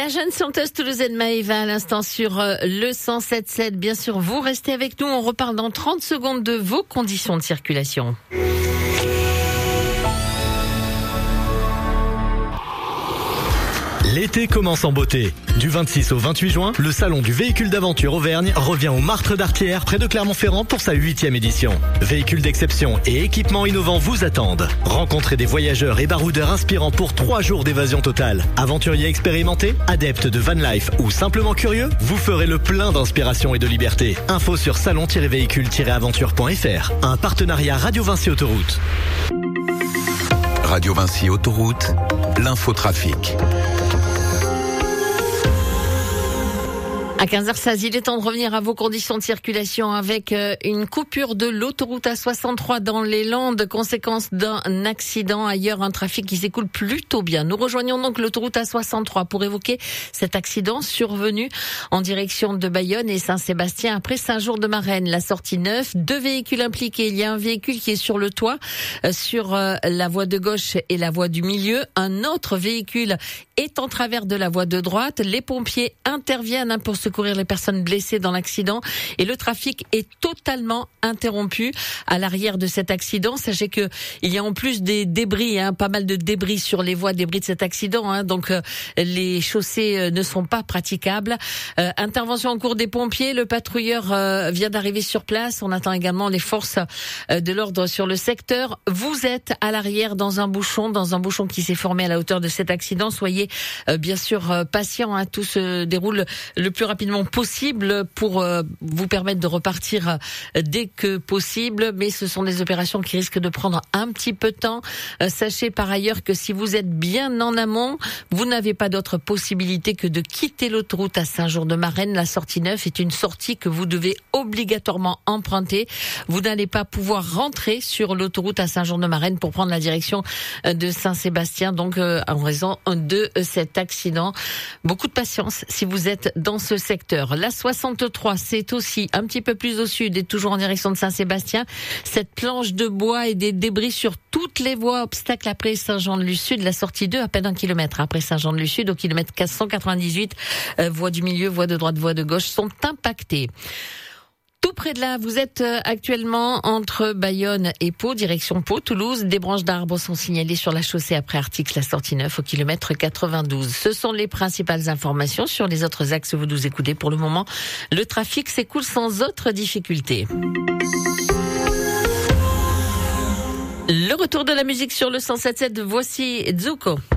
La jeune chanteuse toulousaine Maëva à l'instant sur le 107.7. Bien sûr, vous restez avec nous. On reparle dans 30 secondes de vos conditions de circulation. L'été commence en beauté. Du 26 au 28 juin, le salon du véhicule d'aventure Auvergne revient au Martre d'Artière près de Clermont-Ferrand pour sa 8e édition. Véhicules d'exception et équipements innovants vous attendent. Rencontrez des voyageurs et baroudeurs inspirants pour 3 jours d'évasion totale. Aventuriers expérimentés, adeptes de van life ou simplement curieux, vous ferez le plein d'inspiration et de liberté. Info sur salon-véhicule-aventure.fr. Un partenariat Radio Vinci Autoroute. Radio Vinci Autoroute, l'infotrafic. À 15h16, il est temps de revenir à vos conditions de circulation avec une coupure de l'autoroute A63 dans les Landes, conséquence d'un accident. Ailleurs, un trafic qui s'écoule plutôt bien. Nous rejoignons donc l'autoroute A63 pour évoquer cet accident survenu en direction de Bayonne et Saint-Sébastien après Saint-Jour-de-Marennes. La sortie 9, 2 véhicules impliqués. Il y a un véhicule qui est sur le toit, sur la voie de gauche et la voie du milieu. Un autre véhicule est en travers de la voie de droite. Les pompiers interviennent pour secourir les personnes blessées dans l'accident et le trafic est totalement interrompu à l'arrière de cet accident. Sachez que il y a en plus des débris, pas mal de débris sur les voies, débris de cet accident, donc les chaussées ne sont pas praticables. Intervention en cours des pompiers, le patrouilleur vient d'arriver sur place. On attend également les forces de l'ordre sur le secteur. Vous êtes à l'arrière dans un bouchon qui s'est formé à la hauteur de cet accident. Soyez bien sûr patient, tout se déroule le plus rapidement possible pour vous permettre de repartir dès que possible, mais ce sont des opérations qui risquent de prendre un petit peu de temps. Sachez par ailleurs que si vous êtes bien en amont, vous n'avez pas d'autre possibilité que de quitter l'autoroute à Saint-Jour-de-Marennes. La sortie 9 est une sortie que vous devez obligatoirement emprunter. Vous n'allez pas pouvoir rentrer sur l'autoroute à Saint-Jour-de-Marennes pour prendre la direction de Saint-Sébastien, donc en raison de cet accident. Beaucoup de patience si vous êtes dans ce secteur. La 63, c'est aussi un petit peu plus au sud et toujours en direction de Saint-Sébastien. Cette planche de bois et des débris sur toutes les voies, obstacle après Saint-Jean-de-Luz-Sud. La sortie 2, à peine 1 kilomètre après Saint-Jean-de-Luz-Sud, au kilomètre 498, voie du milieu, voie de droite, voie de gauche sont impactées. Tout près de là, vous êtes actuellement entre Bayonne et Pau, direction Pau, Toulouse. Des branches d'arbres sont signalées sur la chaussée après Artix, la sortie 9 au kilomètre 92. Ce sont les principales informations. Sur les autres axes, vous nous écoutez. Pour le moment, le trafic s'écoule sans autre difficulté. Le retour de la musique sur le 107.7. Voici Zuko.